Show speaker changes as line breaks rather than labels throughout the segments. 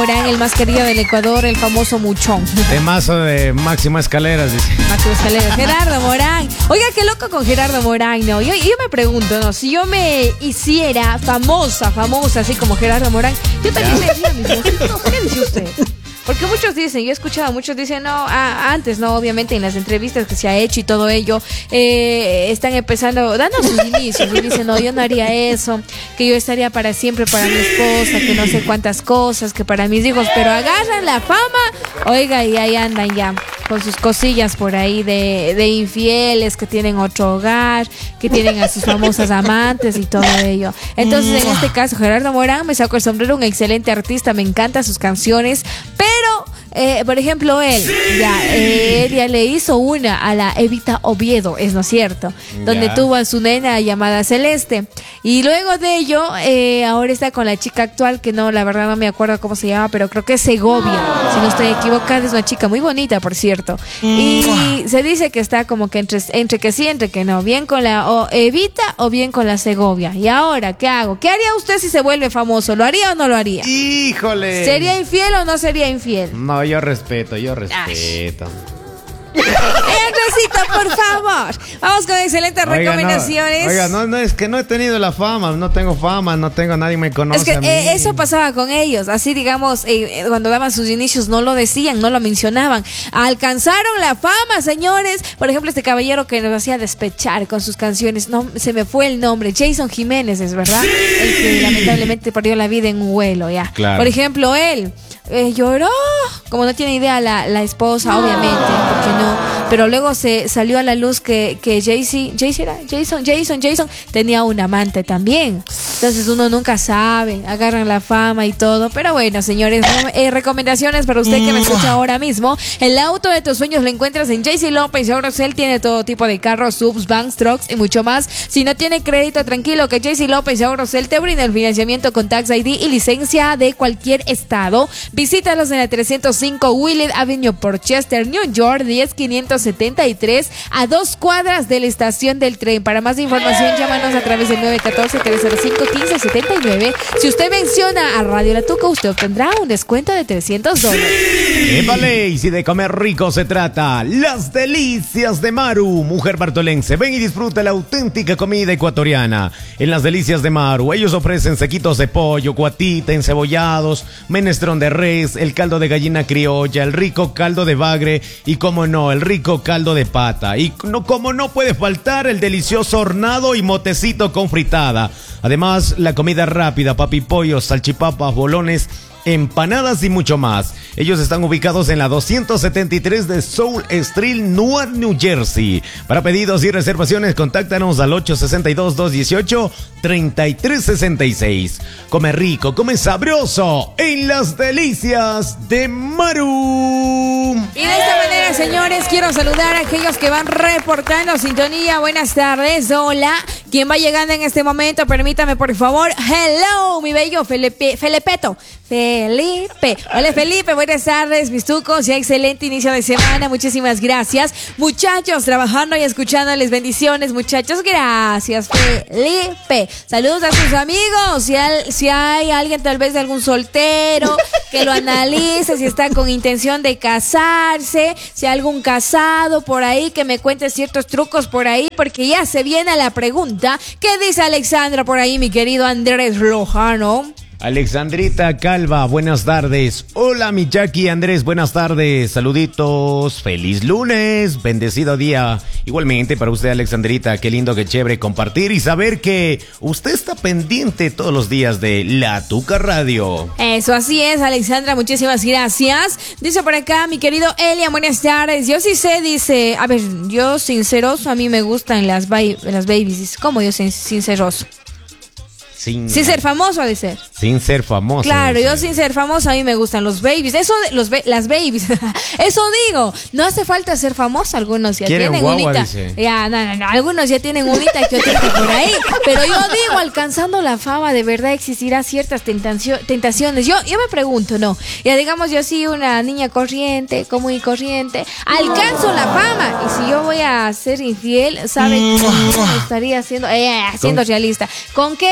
Morán, el más querido del Ecuador, el famoso Muchón.
Temazo de Máximo Escaleras, dice.
Máximo Escaleras, Gerardo Morán. Oiga, qué loco con Gerardo Morán, ¿no? Yo me pregunto, ¿no? Si yo me hiciera famosa, así como Gerardo Morán, yo también le diría a mis vecinos, ¿qué dice usted? Porque muchos dicen, yo he escuchado, muchos dicen, no, antes, no, obviamente en las entrevistas que se ha hecho y todo ello, están empezando, dando sus inicios y dicen, no, yo no haría eso, que yo estaría para siempre para mi esposa, que no sé cuántas cosas, que para mis hijos, pero agarran la fama, oiga, y ahí andan ya, con sus cosillas por ahí de infieles, que tienen otro hogar, que tienen a sus famosas amantes y todo ello. Entonces, en este caso, Gerardo Morán, me saco el sombrero, un excelente artista, me encantan sus canciones, pero por ejemplo, él ya le hizo una a la Evita Oviedo, es no cierto, donde tuvo a su nena llamada Celeste. Y luego de ello, ahora está con la chica actual, que no, la verdad no me acuerdo cómo se llama, pero creo que es Segovia, si no estoy equivocada, es una chica muy bonita, por cierto. Y se dice que está como que entre que sí, entre que no, bien con la Evita o bien con la Segovia. Y ahora, ¿qué hago? ¿Qué haría usted si se vuelve famoso? ¿Lo haría o no lo haría?
¡Híjole!
¿Sería infiel o no sería infiel?
No, yo respeto.
Andresito, por favor. Vamos con excelentes recomendaciones.
No, es que no he tenido la fama, no tengo fama, no tengo, nadie me conoce.
Es que
a mí.
eso pasaba con ellos. Así, digamos, cuando daban sus inicios no lo decían, no lo mencionaban. Alcanzaron la fama, señores. Por ejemplo, este caballero que nos hacía despechar con sus canciones, no se me fue el nombre, Jason Jiménez, ¿es verdad? El que lamentablemente perdió la vida en un vuelo, ya. Claro. Por ejemplo, él lloró, como no tiene idea la esposa, obviamente, porque no, pero luego se salió a la luz que Jason tenía un amante también. Entonces uno nunca sabe, agarran la fama y todo. Pero bueno, señores, recomendaciones para usted que me escucha ahora mismo. El auto de tus sueños lo encuentras en JC López y Eurocel. Tiene todo tipo de carros, subs, vans, trucks y mucho más. Si no tiene crédito, tranquilo, que JC López y Eurocel te brinda el financiamiento con Tax ID y licencia de cualquier estado. Visítalos en la 305 Willard Avenue, Portchester, New York, 10573, a 2 cuadras de la estación del tren. Para más información, llámanos a través del 914-305-1579. Si usted menciona a Radio La Tuca, usted obtendrá un descuento de $300.
¡Épale! Y si de comer rico se trata, Las Delicias de Maru, mujer bartolense. Ven y disfruta la auténtica comida ecuatoriana. En Las Delicias de Maru, ellos ofrecen sequitos de pollo, cuatita, encebollados, menestrón de res, el caldo de gallina criolla, el rico caldo de bagre y, como no, el rico caldo de pata. Y como no puede faltar, el delicioso hornado y motecito con fritada. Además, la comida rápida, papipollos, salchipapas, bolones, empanadas y mucho más. Ellos están ubicados en la 273 de Soul Street, Newark, New Jersey. Para pedidos y reservaciones, contáctanos al 862-218-3366. Come rico, come sabroso en Las Delicias de Maru.
Y de esta manera, señores, quiero saludar a aquellos que van reportando sintonía. Buenas tardes, hola. ¿Quién va llegando en este momento? Permítame, por favor. Hello, mi bello Felipeto. Felipe. Hola, Felipe. Buenas tardes, mis tucos. Ya excelente inicio de semana. Muchísimas gracias. Muchachos, trabajando y escuchándoles. Bendiciones, muchachos. Gracias, Felipe. Saludos a sus amigos. Si hay alguien, tal vez de algún soltero, que lo analice, si está con intención de casarse, si hay algún casado por ahí, que me cuente ciertos trucos por ahí, porque ya se viene la pregunta. ¿Qué dice Alexandra por ahí, mi querido Andrés Lojano?
Alexandrita Calva, buenas tardes. Hola, mi Jackie Andrés, buenas tardes. Saluditos, feliz lunes, bendecido día. Igualmente para usted, Alexandrita, qué lindo, qué chévere compartir y saber que usted está pendiente todos los días de La Tuca Radio.
Eso, así es, Alexandra, muchísimas gracias. Dice por acá, mi querido Elia, buenas tardes. Yo sí sé, dice, a ver, yo sinceroso, a mí me gustan las babies. ¿Cómo yo sinceroso? Sin ser famoso, ha de ser.
Sin ser famoso.
Claro, yo sin ser famoso, a mí me gustan los babies. Eso de las babies. Eso digo. No hace falta ser famoso. Algunos ya tienen
guagua,
unita.
Dice.
Ya, no. Algunos ya tienen unita y otra por ahí. Pero yo digo, alcanzando la fama, de verdad existirá ciertas tentaciones. Yo me pregunto, ¿no? Ya digamos, yo soy una niña corriente, común y corriente. Alcanzo la fama. Y si yo voy a ser infiel, ¿saben cómo estaría siendo realista? ¿Con qué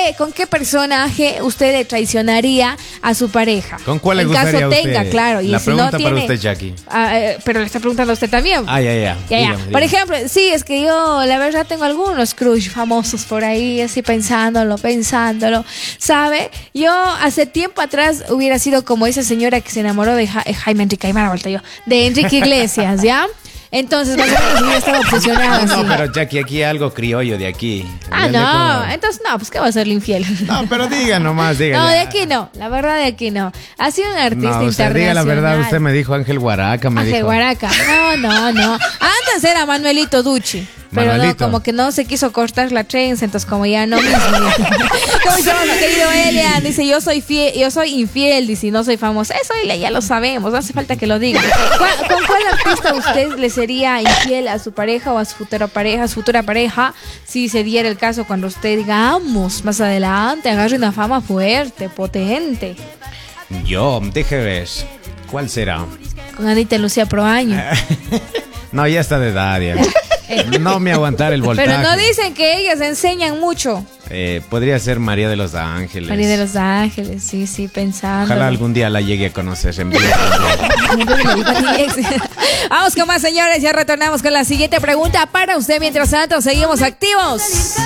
qué personaje usted le traicionaría a su pareja?
¿Con cuál le
en
gustaría
caso
a usted?
tenga, claro. Y
La
si no
pregunta para
tiene,
usted, Jackie.
pero le está preguntando a usted también.
Ya.
Ya.
Dígame.
Por ejemplo, sí, es que yo la verdad tengo algunos crush famosos por ahí, así pensándolo, ¿sabe? Yo hace tiempo atrás hubiera sido como esa señora que se enamoró de Jaime Enrique Aymara, vuelta yo, de Enrique Iglesias, ¿ya? Entonces, más o menos hubiera estado obsesionada así.
No, pero Jackie, aquí algo criollo de aquí.
Entonces no, pues ¿qué va a ser infiel?
No, pero diga nomás, diga.
No, de aquí no, la verdad de aquí no. Ha sido un artista
No, usted
internacional.
diga la verdad, usted me dijo Ángel Guaraca, me
Ángel
dijo.
Guaraca, no. Antes era Manuelito Ducci. Pero
Manuelito.
no, como que no se quiso cortar la trenza, entonces como ya no mismo. ¿Cómo se llama mi querido Elian? Dice, yo soy infiel, dice, no soy famosa. Eso ya lo sabemos, no hace falta que lo diga. ¿Con cuál artista usted le sería infiel a su pareja o a su futura pareja, si se diera el caso cuando usted, digamos, más adelante, agarre una fama fuerte, potente?
Yo, déjeme ver. ¿Cuál será?
Con Anita Lucía Proaño.
No, ya está de edad, ya. No me aguantar el voltaje.
Pero no dicen que ellas enseñan mucho.
Podría ser María de los Ángeles.
María de los Ángeles, sí, pensando.
Ojalá algún día la llegue a conocer en vivo.
Vamos con más, señores. Ya retornamos con la siguiente pregunta para usted. Mientras tanto, seguimos activos.